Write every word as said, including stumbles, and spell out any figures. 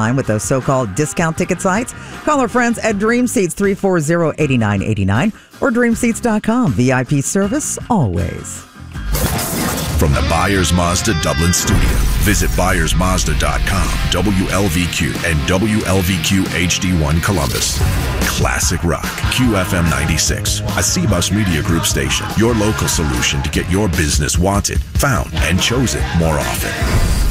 online with those so-called discount ticket sites? Call our friends at Dream Seats three four zero, eight nine eight nine or dream seats dot com. V I P service always. From the Byers Mazda Dublin studio, visit byers mazda dot com, W L V Q, and W L V Q H D one Columbus. Classic Rock, Q F M ninety-six, a C-Bus Media Group station. Your local solution to get your business wanted, found, and chosen more often.